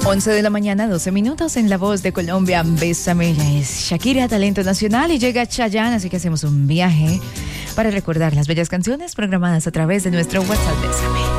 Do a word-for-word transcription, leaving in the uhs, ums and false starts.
once de la mañana, doce minutos en La Voz de Colombia. Bésame, ya es Shakira, talento nacional, y llega Chayanne, así que hacemos un viaje para recordar las bellas canciones programadas a través de nuestro WhatsApp Bésame.